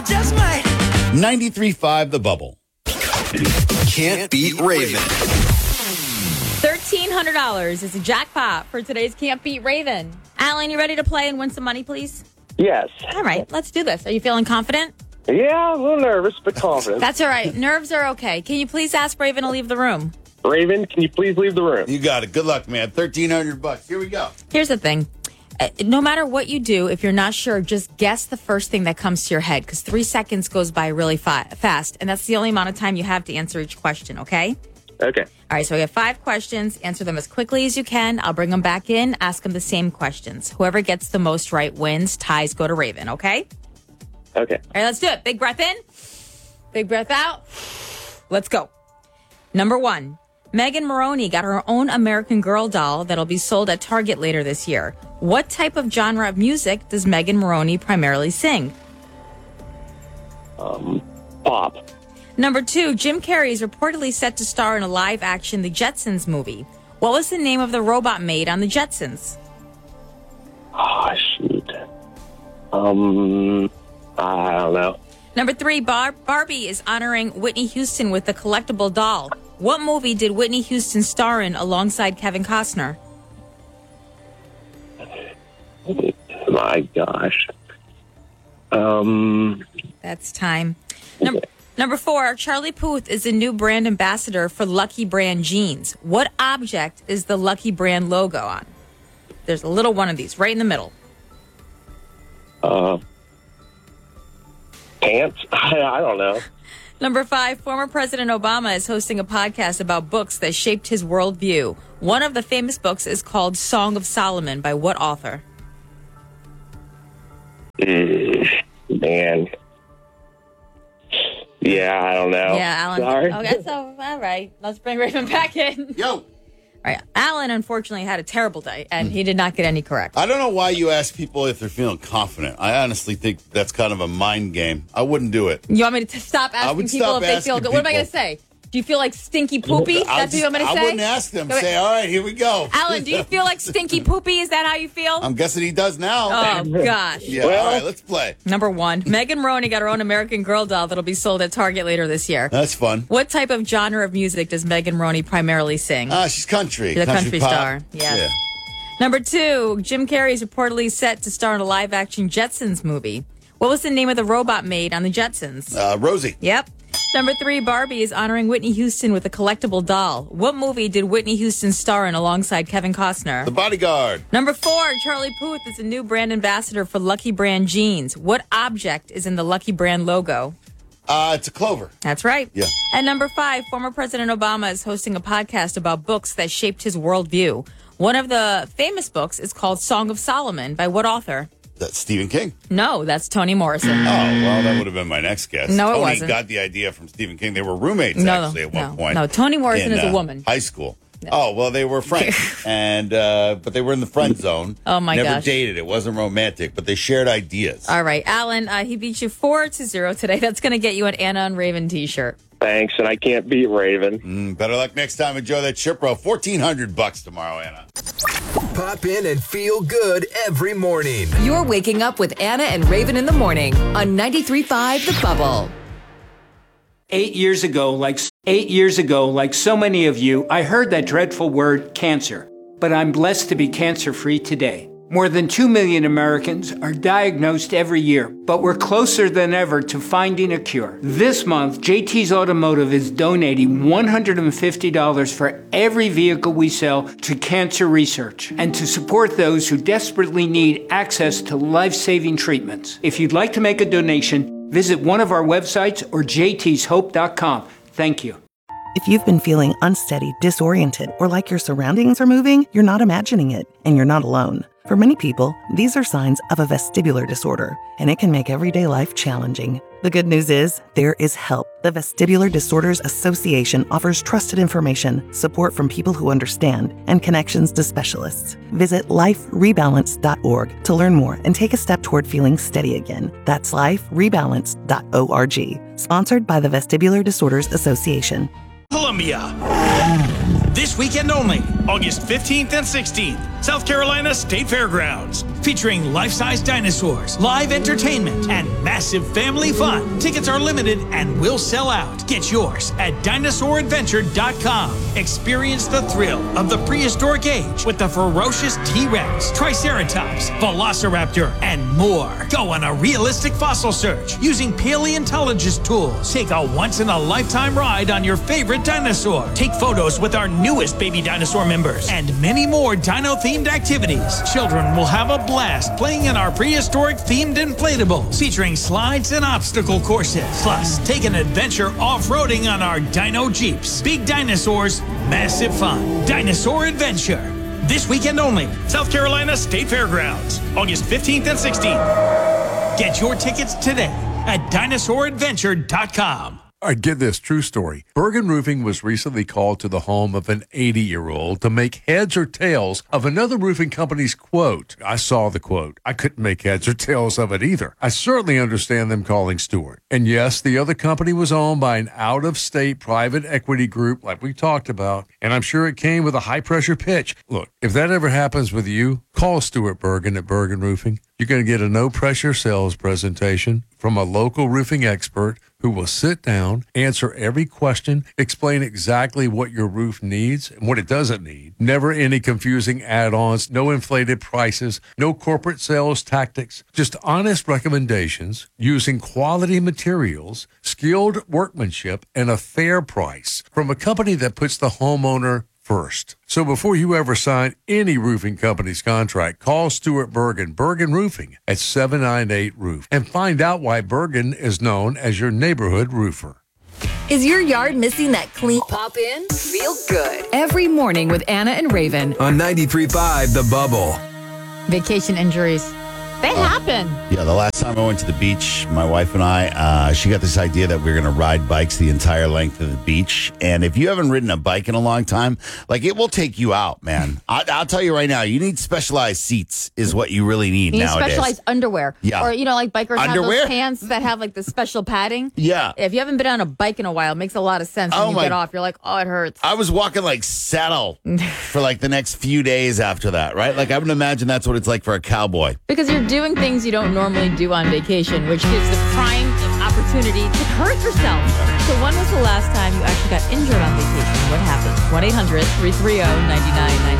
just might. 93.5 The Bubble. Can't beat Raven. $1,300 is a jackpot for today's Can't Beat Raven. Alan, you ready to play and win some money, please? Yes. All right, let's do this. Are you feeling confident? Yeah, a little nervous, but confident. That's all right. Nerves are okay. Can you please ask Raven to leave the room? Raven, can you please leave the room? You got it. Good luck, man. $1,300. Here we go. Here's the thing. No matter what you do, if you're not sure, just guess the first thing that comes to your head, because 3 seconds goes by really fast, and that's the only amount of time you have to answer each question, okay? Okay. All right, so we have 5 questions. Answer them as quickly as you can. I'll bring them back in, ask them the same questions. Whoever gets the most right wins. Ties go to Raven, okay? Okay. All right, let's do it. Big breath in. Big breath out. Let's go. Number 1. Megan Moroney got her own American Girl doll that'll be sold at Target later this year. What type of genre of music does Megan Moroney primarily sing? Pop. Number 2, Jim Carrey is reportedly set to star in a live-action The Jetsons movie. What was the name of the robot maid on The Jetsons? Oh, shoot. I don't know. Number 3, Barbie is honoring Whitney Houston with a collectible doll. What movie did Whitney Houston star in alongside Kevin Costner? My gosh. That's time. Number 4, Charlie Puth is the new brand ambassador for Lucky Brand jeans. What object is the Lucky Brand logo on? There's a little one of these right in the middle. Pants? I don't know. Number 5, former President Obama is hosting a podcast about books that shaped his worldview. One of the famous books is called Song of Solomon. By what author? Man. Yeah, I don't know. Yeah, Alan. Sorry. Okay, so, all right. Let's bring Raven back in. Yo. All right. Alan, unfortunately, had a terrible day, and he did not get any correct. I don't know why you ask people if they're feeling confident. I honestly think that's kind of a mind game. I wouldn't do it. You want me to stop asking people if they feel good? What am I going to say? Do you feel like stinky poopy? That's what you want me to say? I wouldn't ask them. Say, all right, here we go. Alan, do you feel like stinky poopy? Is that how you feel? I'm guessing he does now. Oh, gosh. Yeah, all right, let's play. Number 1, Megan Moroney got her own American Girl doll that'll be sold at Target later this year. That's fun. What type of genre of music does Megan Moroney primarily sing? She's country. She's a country pop. star. Yeah. Number 2, Jim Carrey is reportedly set to star in a live-action Jetsons movie. What was the name of the robot maid on the Jetsons? Rosie. Yep. Number 3, Barbie is honoring Whitney Houston with a collectible doll. What movie did Whitney Houston star in alongside Kevin Costner? The Bodyguard. Number 4, Charlie Puth is a new brand ambassador for Lucky Brand jeans. What object is in the Lucky Brand logo? It's a clover. That's right. Yeah. And number 5, former President Obama is hosting a podcast about books that shaped his worldview. One of the famous books is called Song of Solomon. By what author? That's Stephen King. No, that's Toni Morrison. Oh, well, that would have been my next guess. No, it Tony wasn't. got the idea from Stephen King. They were roommates, actually, at one point. No, Toni Morrison is a woman. High school. No. Oh, well, they were friends. And but they were in the friend zone. Oh, my gosh. Never dated. It wasn't romantic, but they shared ideas. All right. Alan, he beat you 4-0 today. That's going to get you an Anna and Raven t-shirt. Thanks, and I can't beat Raven. Better luck next time. Enjoy that Chipro. $1,400 tomorrow, Anna. Pop in and feel good every morning. You're waking up with Anna and Raven in the morning on 93.5 The Bubble. 8 years ago, like so many of you, I heard that dreadful word cancer. But I'm blessed to be cancer-free today. More than 2 million Americans are diagnosed every year, but we're closer than ever to finding a cure. This month, JT's Automotive is donating $150 for every vehicle we sell to cancer research and to support those who desperately need access to life-saving treatments. If you'd like to make a donation, visit one of our websites or jtshope.com. Thank you. If you've been feeling unsteady, disoriented, or like your surroundings are moving, you're not imagining it, and you're not alone. For many people, these are signs of a vestibular disorder, and it can make everyday life challenging. The good news is, there is help. The Vestibular Disorders Association offers trusted information, support from people who understand, and connections to specialists. Visit liferebalance.org to learn more and take a step toward feeling steady again. That's liferebalance.org. Sponsored by the Vestibular Disorders Association. Columbia. This weekend only, August 15th and 16th, South Carolina State Fairgrounds. featuring life-size dinosaurs, live entertainment, and massive family fun. Tickets are limited and will sell out. Get yours at DinosaurAdventure.com. Experience the thrill of the prehistoric age with the ferocious T-Rex, Triceratops, Velociraptor, and more. Go on a realistic fossil search using paleontologist tools. Take a once-in-a-lifetime ride on your favorite dinosaur. Take photos with our newest baby dinosaur members and many more dino-themed activities. Children will have a blast playing in our prehistoric themed inflatables featuring slides and obstacle courses. Plus, take an adventure off-roading on our dino jeeps. Big dinosaurs, massive fun. Dinosaur Adventure. This weekend only, South Carolina State Fairgrounds, August 15th and 16th. Get your tickets today at DinosaurAdventure.com. All right, get this, true story. Bergen Roofing was recently called to the home of an 80-year-old to make heads or tails of another roofing company's quote. I saw the quote. I couldn't make heads or tails of it either. I certainly understand them calling Stewart. And yes, the other company was owned by an out-of-state private equity group like we talked about, and I'm sure it came with a high-pressure pitch. Look, if that ever happens with you, call Stewart Bergen at Bergen Roofing. You're going to get a no-pressure sales presentation from a local roofing expert who will sit down, answer every question, explain exactly what your roof needs and what it doesn't need. Never any confusing add-ons, no inflated prices, no corporate sales tactics, just honest recommendations using quality materials, skilled workmanship, and a fair price from a company that puts the homeowner first. So before you ever sign any roofing company's contract, call Stewart Bergen, Bergen Roofing at 798-ROOF, and find out why Bergen is known as your neighborhood roofer. Is your yard missing that clean? Pop in, feel good. Every morning with Anna and Raven. On 93.5 The Bubble. Vacation injuries. They happen. Yeah, the last time I went to the beach, my wife and I, she got this idea that we were going to ride bikes the entire length of the beach. And if you haven't ridden a bike in a long time, like, it will take you out, man. I'll tell you right now, you need specialized seats is what you really need You need nowadays. specialized underwear. Yeah. Or, like bikers Underwear? have those pants that have like the special padding. Yeah. If you haven't been on a bike in a while, it makes a lot of sense when you get off. You're like, oh, it hurts. I was walking like saddle for like the next few days after that, right? Like, I would imagine that's what it's like for a cowboy. Because you're doing things you don't normally do on vacation, which gives the prime opportunity to hurt yourself. So when was the last time you actually got injured on vacation? What happened? 1-800-330-9999.